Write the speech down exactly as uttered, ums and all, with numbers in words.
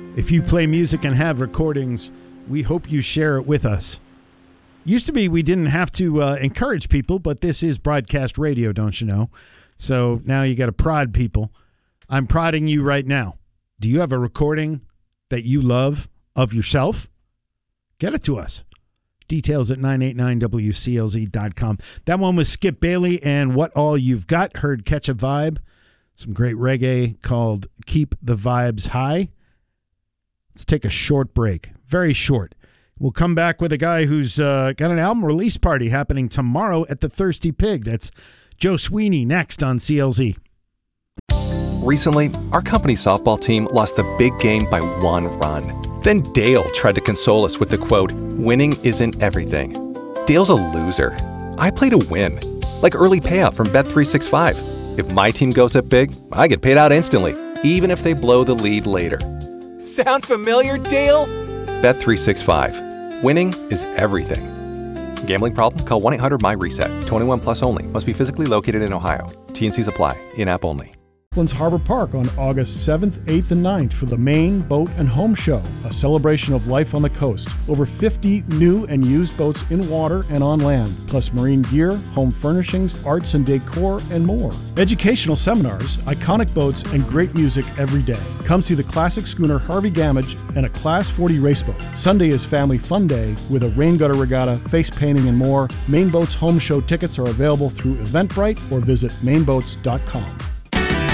If you play music and have recordings, we hope you share it with us. Used to be we didn't have to uh, encourage people, but this is broadcast radio, don't you know? So now you got to prod people. I'm prodding you right now. Do you have a recording that you love of yourself? Get it to us. Details at nine eight nine W C L Z dot com. That one was Skip Bailey and What All You've Got. Heard Catch a Vibe. Some great reggae called Keep the Vibes High. Let's take a short break. Very short. We'll come back with a guy who's uh, got an album release party happening tomorrow at the Thirsty Pig. That's Joe Sweeney next on C L Z. Recently, our company softball team lost the big game by one run. Then Dale tried to console us with the quote, "Winning isn't everything." Dale's a loser. I play to win. Like early payout from Bet three sixty-five. If my team goes up big, I get paid out instantly, even if they blow the lead later. Sound familiar, Dale? Bet three sixty-five. Winning is everything. Gambling problem? Call one eight hundred M Y reset. twenty-one plus only. Must be physically located in Ohio. T N Cs apply. In-app only. Harbor Park on August seventh, eighth, and ninth for the Maine Boat and Home Show, a celebration of life on the coast. Over fifty new and used boats in water and on land, plus marine gear, home furnishings, arts and decor, and more. Educational seminars, iconic boats, and great music every day. Come see the classic schooner Harvey Gamage and a Class forty race boat. Sunday is Family Fun Day with a rain gutter regatta, face painting, and more. Maine Boats Home Show tickets are available through Eventbrite or visit maine boats dot com.